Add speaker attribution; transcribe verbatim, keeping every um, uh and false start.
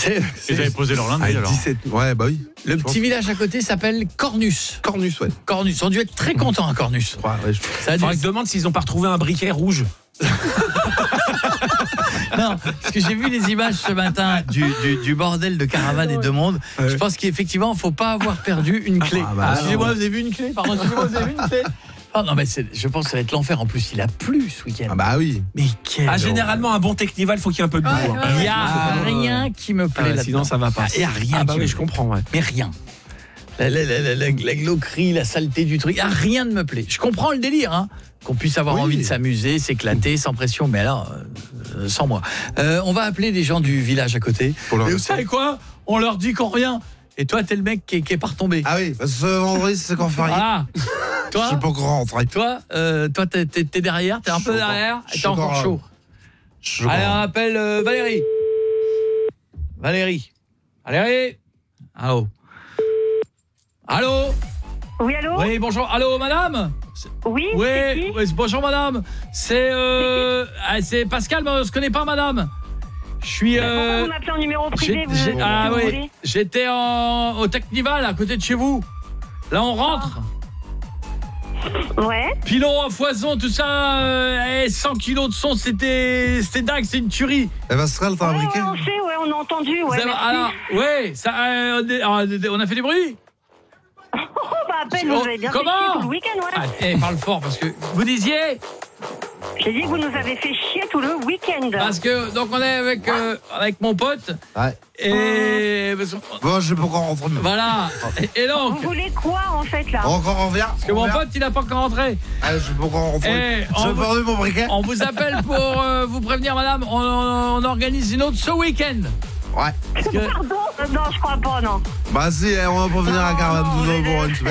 Speaker 1: C'est, c'est...
Speaker 2: Ils avaient posé leur lundi,
Speaker 3: Ah,
Speaker 2: alors.
Speaker 3: dix-sept. Ouais, bah oui.
Speaker 1: Le petit village à côté s'appelle Cornus.
Speaker 3: Cornus, ouais.
Speaker 1: Cornus. On a dû être très contents à Cornus.
Speaker 3: Ouais, ouais, je...
Speaker 1: Ça a dû...
Speaker 4: Faudrait que demande s'ils ont pas retrouvé un briquet rouge.
Speaker 1: Non, parce que j'ai vu les images ce matin du, du, du bordel de Caravane et de Monde.
Speaker 3: Ouais.
Speaker 1: Je pense qu'effectivement, il ne faut pas avoir perdu une clé.
Speaker 3: Ah, bah,
Speaker 1: excusez-moi,
Speaker 3: non.
Speaker 1: vous avez vu une clé Pardon, excusez-moi, vous avez vu une clé Ah non, mais c'est, je pense que ça va être l'enfer. En plus, il a plu ce week-end.
Speaker 3: Ah bah oui.
Speaker 1: Mais quel
Speaker 4: Ah, généralement, un bon Technival, faut qu'il y ait un peu de boue.
Speaker 1: Il
Speaker 4: hein.
Speaker 1: n'y a
Speaker 3: Ah,
Speaker 1: rien qui me plaît
Speaker 4: Ah,
Speaker 1: là-dedans.
Speaker 4: sinon, ça va pas.
Speaker 1: Il n'y a rien
Speaker 4: Ah bah
Speaker 1: qui
Speaker 4: oui,
Speaker 1: me
Speaker 4: je comprends, ouais.
Speaker 1: Mais rien. La, la, la, la, la, la glauquerie, la saleté du truc, ah, rien ne me plaît. Je comprends le délire, hein, qu'on puisse avoir
Speaker 3: Oui.
Speaker 1: envie de s'amuser, s'éclater, sans pression, mais alors, euh, sans moi. Euh, on va appeler les gens du village à côté.
Speaker 3: Pour leur
Speaker 1: Et vous
Speaker 3: dire.
Speaker 1: savez quoi ? On leur dit qu'on revient. Et toi, t'es le mec qui est, qui est pas retombé.
Speaker 3: Ah oui, parce que ce vendredi, c'est qu'on fait rien.
Speaker 1: Voilà.
Speaker 3: Je
Speaker 1: Toi,
Speaker 3: suis pas encore rentré.
Speaker 1: toi, euh, toi t'es, t'es, t'es derrière, t'es un peu
Speaker 3: Chaud,
Speaker 1: derrière, et t'es
Speaker 3: chaud,
Speaker 1: encore
Speaker 3: encore,
Speaker 1: chaud.
Speaker 3: Je
Speaker 1: Allez, on
Speaker 3: comprends.
Speaker 1: appelle euh, Valérie. Valérie. Valérie. Allô. Allô.
Speaker 5: Oui, allô?
Speaker 1: Oui, bonjour. Allô, madame.
Speaker 5: Oui, c'est
Speaker 1: Oui,
Speaker 5: qui?
Speaker 1: oui, bonjour madame. C'est euh, ah, c'est Pascal, mais on se connaît pas madame. Je suis
Speaker 5: Mais pourquoi
Speaker 1: euh,
Speaker 5: vous m'appelez en numéro privé?
Speaker 1: j'ai-
Speaker 5: Vous,
Speaker 1: j'ai-
Speaker 5: qu'est-ce que
Speaker 1: ah
Speaker 5: vous
Speaker 1: oui,
Speaker 5: voulez?
Speaker 1: j'étais en au Technival à côté de chez vous. Là on rentre.
Speaker 5: Ouais.
Speaker 1: Pilon à foison, tout ça, euh, eh, cent kilos de son, c'était c'était dingue, c'est une tuerie.
Speaker 3: Eh ben, Pascal, t'as un
Speaker 5: Ouais,
Speaker 3: briquet?
Speaker 5: ouais, on sait, ouais, on a entendu, ouais.
Speaker 1: Vous avez-
Speaker 5: merci.
Speaker 1: alors, ouais, ça euh, on est- alors, on a fait du bruit.
Speaker 5: Oh, bah, à peine, vous avez bien
Speaker 1: Comment
Speaker 5: fait chier tout le week-end, ouais.
Speaker 1: Ah, eh, parle fort parce que vous disiez
Speaker 5: J'ai dit que vous nous avez fait chier tout le week-end.
Speaker 1: parce que donc on est avec euh, avec mon pote
Speaker 3: Ouais.
Speaker 1: et parce que-
Speaker 3: Bon, je peux encore rentrer. mais-
Speaker 1: voilà. Et, et donc
Speaker 5: Vous voulez quoi, en fait, là?
Speaker 3: Encore on revient.
Speaker 1: parce que mon pote, il a pas encore rentré.
Speaker 3: Ah, je peux encore rentrer.
Speaker 1: Eh,
Speaker 3: J'ai
Speaker 1: on-
Speaker 3: perdu mon briquet.
Speaker 1: On vous appelle pour euh, vous prévenir, madame. On, on- on organise une autre ce week-end.
Speaker 3: Ouais.
Speaker 1: que-
Speaker 5: Pardon? Euh, Non, je crois pas, non.
Speaker 3: Bah si, eh, on va pas venir à
Speaker 5: Non,
Speaker 3: Caravane
Speaker 5: non,
Speaker 3: douze
Speaker 5: mais-
Speaker 3: pour une semaine.